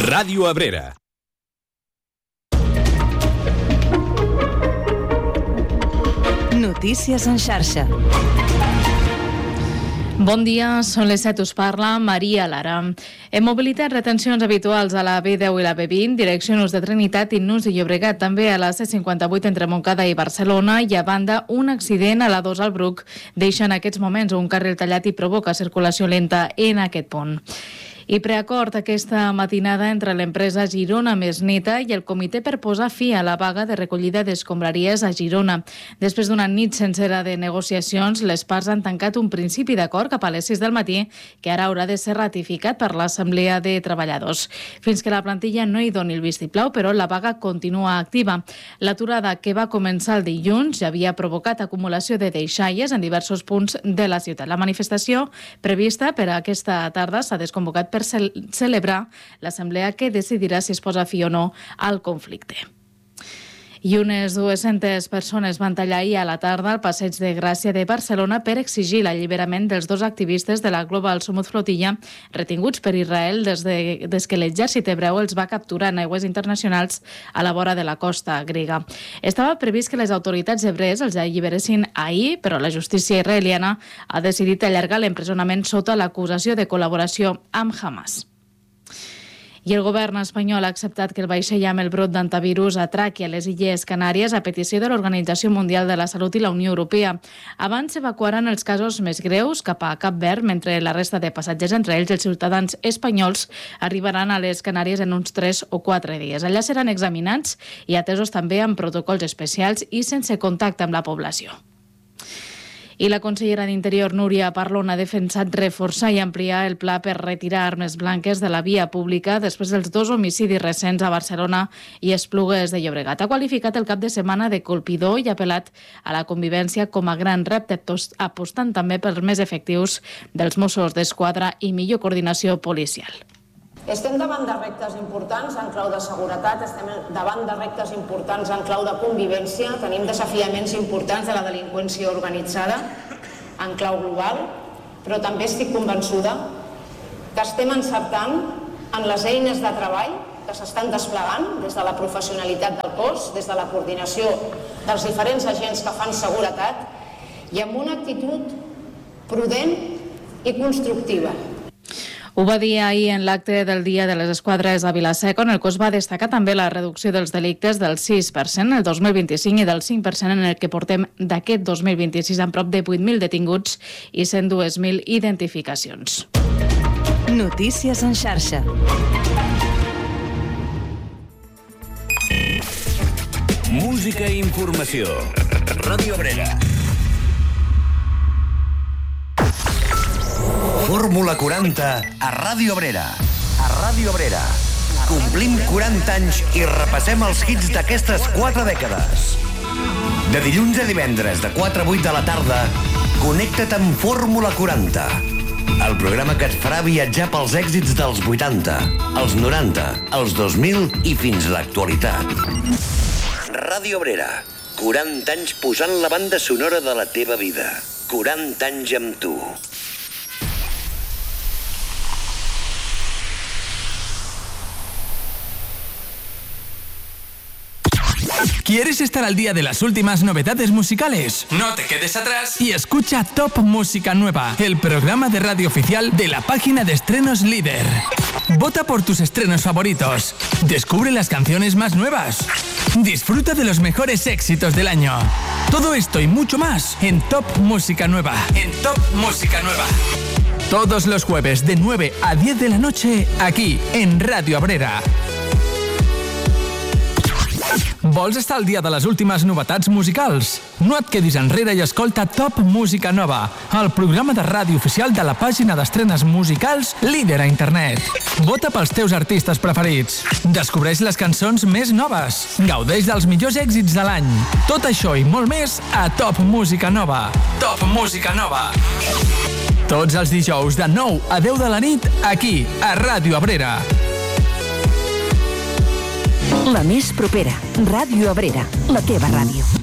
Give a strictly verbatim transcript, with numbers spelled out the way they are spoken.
Ràdio Abrera. Notícies en xarxa. Bon dia, són les set, us parla Maria Lara. Hem mobilitat retencions habituals a la B deu i la B vint, direcció Nus de Trinitat i Nus de Llobregat, també a la C cinquanta-vuit entre Montcada i Barcelona, i a banda un accident a la dos al Bruc deixa en aquests moments un carril tallat i provoca circulació lenta en aquest pont. I preacord aquesta matinada entre l'empresa Girona Més Neta i el comitè per posar fi a la vaga de recollida d'escombraries a Girona. Després d'una nit sencera de negociacions, les parts han tancat un principi d'acord cap a les sis del matí que ara haurà de ser ratificat per l'Assemblea de Treballadors. Fins que la plantilla no hi doni el vistiplau, però la vaga continua activa. L'aturada que va començar el dilluns ja havia provocat acumulació de deixalles en diversos punts de la ciutat. La manifestació prevista per a aquesta tarda s'ha desconvocat per celebrar l'assemblea que decidirà si es posa fi o no al conflicte. I unes dues-centes persones van tallar ahir a la tarda al Passeig de Gràcia de Barcelona per exigir l'alliberament dels dos activistes de la Global Smooth Flotilla retinguts per Israel des, de, des que l'exèrcit hebreu els va capturar en aigües internacionals a la vora de la costa grega. Estava previst que les autoritats hebrees els alliberessin ahir, però la justícia israeliana ha decidit allargar l'empresonament sota l'acusació de col·laboració amb Hamas. I el govern espanyol ha acceptat que el vaixell amb el brot d'antivirus atraqui a les Illes Canàries a petició de l'Organització Mundial de la Salut i la Unió Europea. Abans s'evacuaran els casos més greus cap a Cap Verd, mentre la resta de passatgers, entre ells els ciutadans espanyols, arribaran a les Canàries en uns tres o quatre dies. Allà seran examinats i atesos també amb protocols especials i sense contacte amb la població. I la consellera d'Interior, Núria Parlon, ha defensat reforçar i ampliar el pla per retirar armes blanques de la via pública després dels dos homicidis recents a Barcelona i Esplugues de Llobregat. Ha qualificat el cap de setmana de colpidor i ha apel·lat a la convivència com a gran repte, apostant també per més efectius dels Mossos d'Esquadra i millor coordinació policial. Estem davant de reptes importants en clau de seguretat, estem davant de reptes importants en clau de convivència, tenim desafiaments importants de la delinqüència organitzada en clau global, però també estic convençuda que estem encertant en les eines de treball que s'estan desplegant des de la professionalitat del cos, des de la coordinació dels diferents agents que fan seguretat i amb una actitud prudent i constructiva. Ho va dir ahir en l'acte del Dia de les Esquadres a Vila-seca, on el cos va destacar també la reducció dels delictes del sis per cent el dos mil vint-i-cinc i del cinc per cent en el que portem d'aquest dos mil vint-i-sis, amb prop de vuit mil detinguts i cent dos mil identificacions. Notícies en xarxa. Música i informació. Ràdio Abrera. Fórmula quaranta a Ràdio Abrera. A Ràdio Abrera. Complim quaranta anys i repassem els hits d'aquestes quatre dècades. De dilluns a divendres, de quatre a vuit de la tarda, connecta't amb Fórmula quaranta. El programa que et farà viatjar pels èxits dels vuitanta, els noranta, els dos mil i fins a l'actualitat. Ràdio Abrera. quaranta anys posant la banda sonora de la teva vida. quaranta anys amb tu. ¿Quieres estar al día de las últimas novedades musicales? No te quedes atrás y escucha Top Música Nueva, el programa de radio oficial de la página de estrenos líder. Vota por tus estrenos favoritos. Descubre las canciones más nuevas. Disfruta de los mejores éxitos del año. Todo esto y mucho más en Top Música Nueva. En Top Música Nueva. Todos los jueves de nueve a diez de la noche, aquí en Ràdio Abrera. Vols estar al dia de les últimes novetats musicals? No et quedis enrere i escolta Top Música Nova, el programa de ràdio oficial de la pàgina d'estrenes musicals líder a internet. Vota pels teus artistes preferits. Descobreix les cançons més noves. Gaudeix dels millors èxits de l'any. Tot això i molt més a Top Música Nova. Top Música Nova. Tots els dijous de nou a deu de la nit, aquí, a Ràdio Abrera. La més propera, Ràdio Abrera, la teva ràdio.